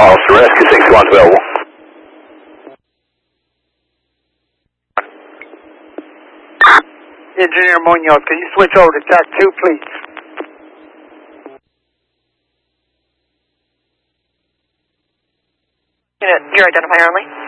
Officer Rescue 61's available. Engineer Munoz, can you switch over to TAC 2, please? Unit, your identifier only.